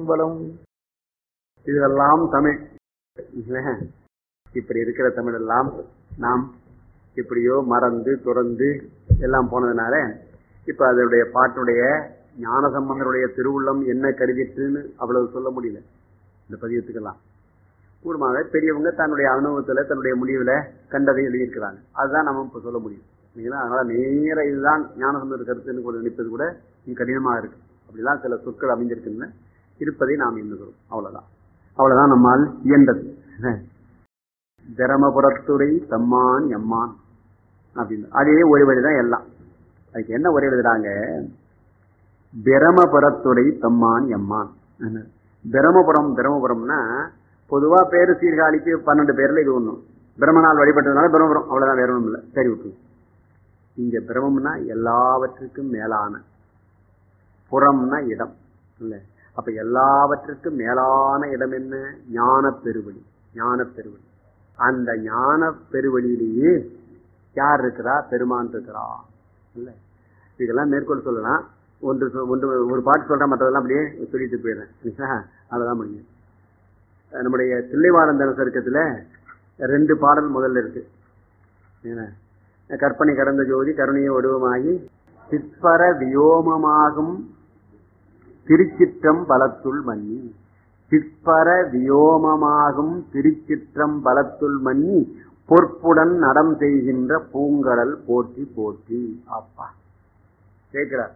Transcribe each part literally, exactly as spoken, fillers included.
சிற்றம்பலம். இதெல்லாம் தமிழ். இப்படி இருக்கிற தமிழ் எல்லாம் நாம் இப்படியோ மறந்து துறந்து எல்லாம் போனதுனால இப்ப அதனுடைய பாட்டுடைய ஞானசம்பந்தருடைய திருவுள்ளம் என்ன கருதிட்டுன்னு அவ்வளவு சொல்ல முடியல. இந்த பதியத்துக்கெல்லாம் கூடுமாக பெரியவங்க தன்னுடைய அனுபவத்துல தன்னுடைய முடிவுல கண்டதை எழுதியிருக்கிறாங்க. அதுதான் நம்ம இப்ப சொல்ல முடியும். அதனால நேர இதுதான் ஞானசம்பந்தர் கருத்துன்னு கூட நினைப்பது கூட கடினமாக இருக்கு. அப்படிலாம் சில சொற்கள் அமைஞ்சிருக்குன்னு இருப்பதை நாம் எண்ணுகிறோம். அவ்வளவுதான் அவ்வளவுதான் நம்மால் இயன்றது. பிரமபுரத்துறை தம்மான் எம்மான் அப்படின்னு அதே ஒரு வழிதான் எல்லாம். அதுக்கு என்ன ஒரே எழுதுறாங்க? பிரமபுரத்துறை தம்மான் எம்மான். பிரமபுரம் பிரமபுரம்னா பொதுவா பேரு சீர்காழிக்கு பன்னெண்டு பேர்ல இது ஒண்ணும். பிரம்மனால் வழிபட்டதுனால பிரமபுரம், அவ்வளவுதான், வேற ஒண்ணும் இல்லை. சரி விட்டு. இங்க பிரமம்னா எல்லாவற்றுக்கும் மேலான, புறம்னா இடம் இல்ல. அப்ப எல்லாவற்றுக்கும் மேலான இடம் என்ன? ஞான பெருவழி. ஞான பெருவழி. அந்த ஞான பெருவழியிலேயே யார் இருக்கிறா? பெருமான் இருக்கிறா இல்ல. இதெல்லாம் மேற்கொள் சொல்லலாம். ஒன்று ஒன்று ஒரு பாட்டு சொல்றேன், மற்றதெல்லாம் அப்படியே சொல்லிட்டு போயிடுறேன். அதான் முடியும். நம்முடைய தில்லைவாழந்தன சருக்கத்துல ரெண்டு பாடல் முதல்ல இருக்கு. கற்பனை கடந்த ஜோதி கருணைய வடிவமாகி சிற்பர வியோமமாகும் திருச்சிற்றம் பலத்துள் மன்னி. சிற்பர வியோமமாகும் திருச்சிற்றம் பலத்துள் மன்னி பொற்புடன் நடம் செய்கின்ற பூங்கடல் போற்றி போற்றி. அப்பா கேட்கிறார்.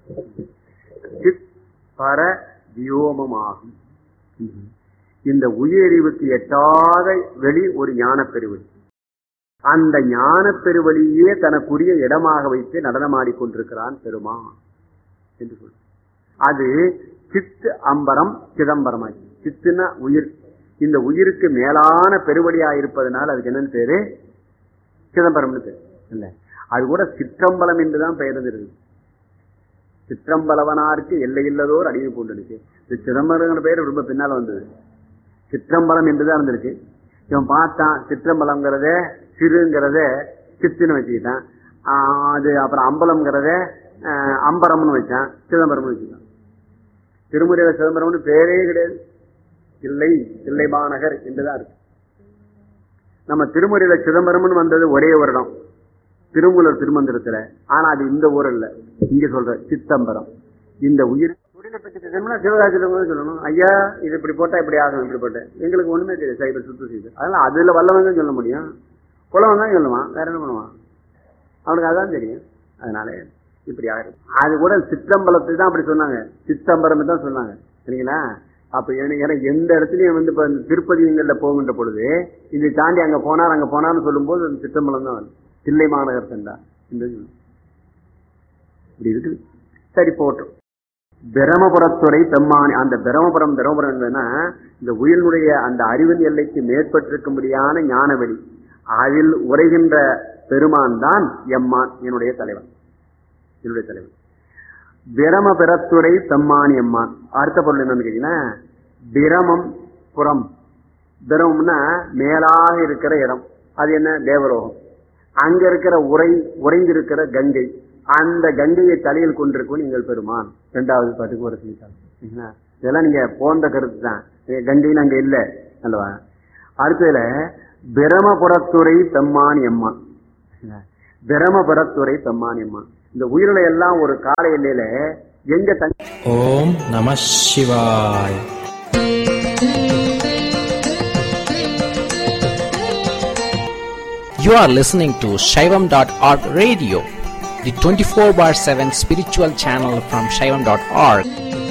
சிற்பர வியோமமாகும், இந்த உயிரறிவுக்கு எட்டாத வெளி ஒரு ஞான பெருவழி. அந்த ஞான பெருவழியே தனக்குரிய இடமாக வைத்து நடனமாடிக்கொண்டிருக்கிறான் பெருமான் என்று சொல்ற. அது சித்து அம்பரம் சிதம்பரமாகி. சித்துனா உயிர். இந்த உயிருக்கு மேலான பெருவழியா இருப்பதனால அதுக்கு என்னன்னு பேரு? சிதம்பரம்னு பேரு இல்ல. அது கூட சிற்றம்பலம் என்றுதான் பெயர் இருந்திருக்கு. சிற்றம்பலவனாருக்கு எல்லை இல்லதோர் அடிமை பூண்டிருக்கு. இந்த சிதம்பரங்கிற பெயர் ரொம்ப பின்னால வந்தது. சிற்றம்பலம் என்றுதான் இருந்திருக்கு. இவன் பார்த்தான் சிற்றம்பலம்ங்கிறத சிறுங்கிறத சித்துன்னு வச்சுக்கிட்டான். அது அப்புறம் அம்பலம்ங்கிறத அம்பரம்னு வச்சான், சிதம்பரம்னு வச்சுக்கிட்டான். திருமுறையில சிதம்பரம்னு பேரே கிடையாது. தில்லை தில்லை மாநகர் என்றுதான் இருக்கு. நம்ம திருமுறையில சிதம்பரம்னு வந்தது ஒரே வருடம் திருமூலர் திருமந்திரத்துல. ஆனா அது இந்த ஊர் இல்ல, இங்க சொல்ற சித்தம்பரம். இந்த உயிர் சிவகாசியில சொல்லணும், ஐயா இது இப்படி போட்டா இப்படி ஆகும், இப்படி போட்டேன். எங்களுக்கு ஒண்ணுமே தெரியாது சைபர் சுத்து செய்து. அதனால அதுல வல்லவங்க சொல்ல முடியும், குலவன் தான் சொல்லுவான், வேற என்ன பண்ணுவான், அவனுக்கு அதான் தெரியும். அதனால இப்படி ஆயிரும். அது கூட சித்தம்பலத்தை தான் அப்படி சொன்னாங்க, சித்தம்பரம் தான் சொன்னாங்க. சரிங்களா? அப்ப ஏன்னா எந்த இடத்துலயும் வந்து இப்ப திருப்பதிங்கள்ல போகின்ற பொழுது இதை தாண்டி அங்க போனார் அங்க போனார்னு சொல்லும் போது அந்த சித்தம்பலம் தான் வரும். தில்லை மாநகர் சென்றா இப்படி இருக்குது. சரி போட்டோம். பிரமபுரத்துறை பெம்மானி. அந்த பிரமபுரம் பிரமபுரம் என்னன்னா இந்த உயிரினுடைய அந்த அறிவின் எல்லைக்கு மேற்பட்டிருக்கும்படியான ஞானவெளி. அதில் உரைகின்ற பெருமான் தான் எம்மான், என்னுடைய தலைவன், என்னுடைய தலைவன். பிரமபுரத்துறை பெம்மானி எம்மான். அடுத்த பொருள் என்னன்னு கேட்டீங்கன்னா பிரமம் புறம். பிரமம்னா மேலாக இருக்கிற இடம். அது என்ன? தேவலோகம். அங்க இருக்கிற உரை உறைந்திருக்கிற கங்கை. அந்த கங்கையை தலையில் கொண்டிருக்கும் நீங்கள் பெருமான். இரண்டாவது பாட்டுக்கு ஒரு செய்தாங்க. இதெல்லாம் நீங்க போன்ற கருத்து தான். கங்கைன்னு அங்க இல்ல அல்லவா? அடுத்ததுல பிரமபுரத்துறை பெம்மானி அம்மா. பிரமபுரத்துறை பெம்மானி அம்மா. இந்த உயிரில எல்லாம் ஒரு கால எல்லையில எங்க தங்க. ஓம் நம சிவாய். You are listening to Shaivam dot org radio, the twenty-four bar seven spiritual channel from Shaivam dot org.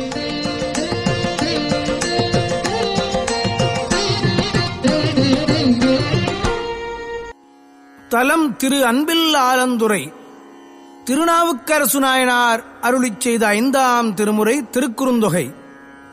தலம் திரு அன்பில் ஆலந்துறை. திருநாவுக்கரசு நாயனார் அருளிச் செய்த ஐந்தாம் திருமுறை திருக்குறுந்தொகை.